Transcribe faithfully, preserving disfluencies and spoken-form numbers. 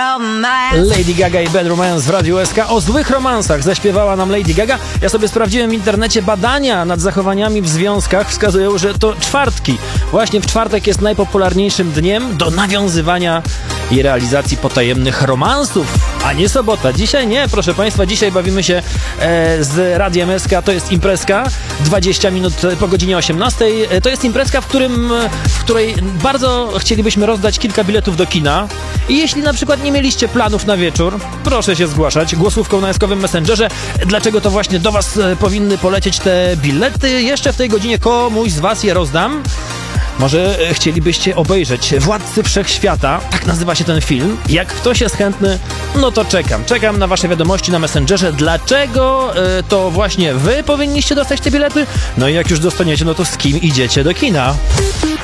Lady Gaga i Bad Romance w Radiu S K. O złych romansach zaśpiewała nam Lady Gaga. Ja sobie sprawdziłem w internecie, badania nad zachowaniami w związkach wskazują, że to czwartki. Właśnie w czwartek jest najpopularniejszym dniem do nawiązywania i realizacji potajemnych romansów, a nie sobota. Dzisiaj nie, proszę Państwa, dzisiaj bawimy się e, z Radiem S K. To jest imprezka, dwadzieścia minut po godzinie osiemnastej. E, to jest imprezka, w, którym, w której bardzo chcielibyśmy rozdać kilka biletów do kina. I jeśli na przykład nie mieliście planów na wieczór, proszę się zgłaszać głosówką na eskowym Messengerze. Dlaczego to właśnie do Was e, powinny polecieć te bilety? Jeszcze w tej godzinie komuś z Was je rozdam. Może chcielibyście obejrzeć Władcy Wszechświata, tak nazywa się ten film. Jak ktoś jest chętny, no to czekam. Czekam na wasze wiadomości na Messengerze. Dlaczego y, to właśnie wy powinniście dostać te bilety? No i jak już dostaniecie, no to z kim idziecie do kina?